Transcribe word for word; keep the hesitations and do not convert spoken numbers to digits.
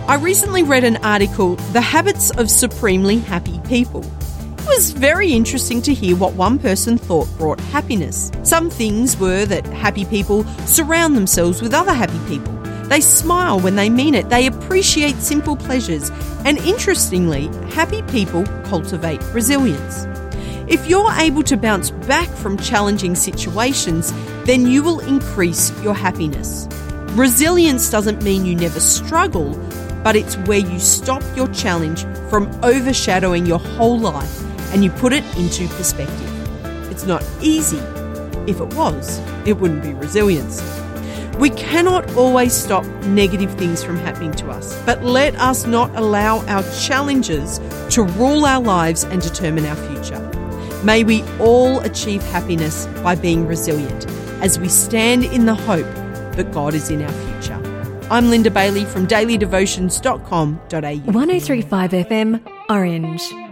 I recently read an article, The Habits of Supremely Happy People. It was very interesting to hear what one person thought brought happiness. Some things were that happy people surround themselves with other happy people. They smile when they mean it. They appreciate simple pleasures. And interestingly, happy people cultivate resilience. If you're able to bounce back from challenging situations, then you will increase your happiness. Resilience doesn't mean you never struggle, but it's where you stop your challenge from overshadowing your whole life and you put it into perspective. It's not easy. If it was, it wouldn't be resilience. We cannot always stop negative things from happening to us, but let us not allow our challenges to rule our lives and determine our future. May we all achieve happiness by being resilient as we stand in the hope that God is in our future. I'm Linda Bailey from daily devotions dot com dot a u. one oh three point five F M, Orange.